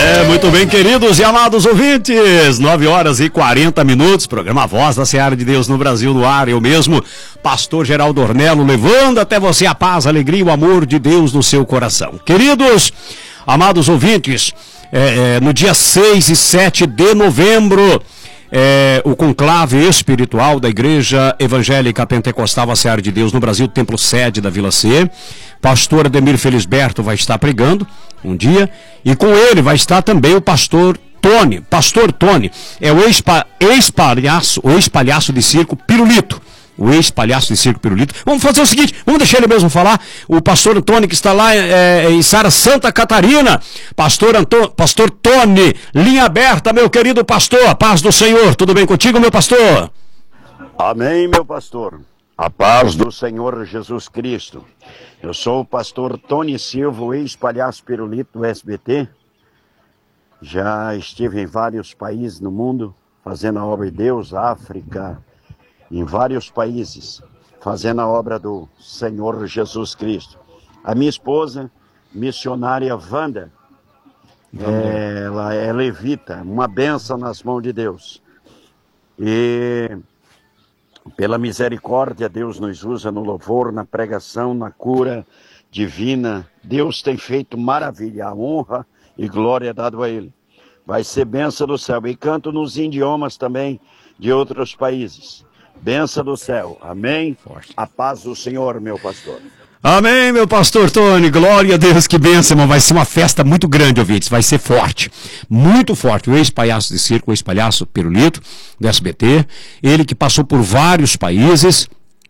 Muito bem, queridos e amados ouvintes, 9h40, programa Voz da Seara de Deus no Brasil no ar, eu mesmo, pastor Geraldo Ornello, levando até você a paz, a alegria e o amor de Deus no seu coração. Queridos, amados ouvintes, no dia 6 e 7 de novembro, o conclave espiritual da Igreja Evangélica Pentecostal a Seara de Deus no Brasil, templo sede da Vila C. Pastor Ademir Felisberto vai estar pregando um dia, e com ele vai estar também o pastor Tony. Pastor Tony é o ex-palhaço de circo Pirulito. O ex-palhaço de circo Pirulito. Vamos fazer o seguinte, vamos deixar ele mesmo falar. O pastor Antônio, que está lá em Sara, Santa Catarina. Pastor Tony, linha aberta, meu querido pastor. A paz do Senhor. Tudo bem contigo, meu pastor? Amém, meu pastor. A paz do Senhor Jesus Cristo. Eu sou o pastor Tony Silva, o ex-palhaço Pirulito do SBT. Já estive em vários países no mundo, fazendo a obra de Deus, África, em vários países, fazendo a obra do Senhor Jesus Cristo. A minha esposa, missionária Wanda, ela é levita, uma bênção nas mãos de Deus. E pela misericórdia, Deus nos usa no louvor, na pregação, na cura divina. Deus tem feito maravilha, a honra e glória dado a Ele. Vai ser bênção do céu. E canto nos idiomas também de outros países. Bênção do céu. Amém? A paz do Senhor, meu pastor. Amém, meu pastor Tony. Glória a Deus, que bênção, irmão. Vai ser uma festa muito grande, ouvintes. Vai ser forte. Muito forte. O ex-palhaço de circo, o ex-palhaço Pirulito, do SBT. Ele que passou por vários países.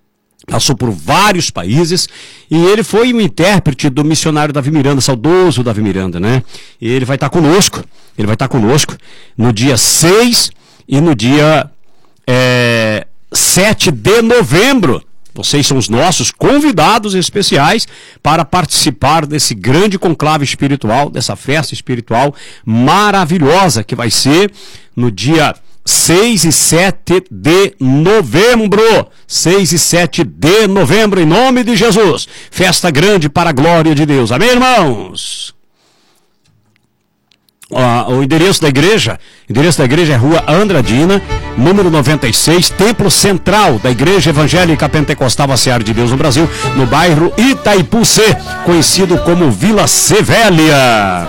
E ele foi um intérprete do missionário Davi Miranda, saudoso Davi Miranda, né? E ele vai estar conosco. Ele vai estar conosco no dia 6 e no dia 7 de novembro. Vocês são os nossos convidados especiais para participar desse grande conclave espiritual, dessa festa espiritual maravilhosa que vai ser no dia 6 e 7 de novembro. 6 e 7 de novembro, em nome de Jesus. Festa grande para a glória de Deus. Amém, irmãos? O endereço da igreja é Rua Andradina, número 96, Templo Central da Igreja Evangélica Pentecostal a Seara de Deus no Brasil, no bairro Itaipu C, conhecido como Vila C Velha.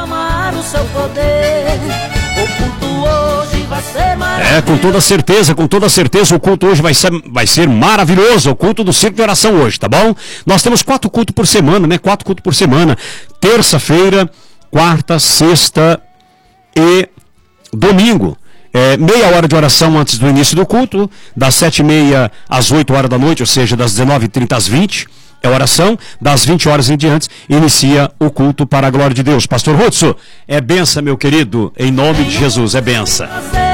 Com toda certeza o culto hoje vai ser maravilhoso, o culto do circo de oração hoje, tá bom? Nós temos 4 cultos por semana, né? 4 cultos por semana, terça-feira, quarta, sexta e domingo. Meia hora de oração antes do início do culto, das 7h30 às 8 horas da noite, ou seja, das 19h30 às 20 é oração, das 20 horas em diante, inicia o culto para a glória de Deus. Pastor Hudson, é benção, meu querido, em nome de Jesus, é benção.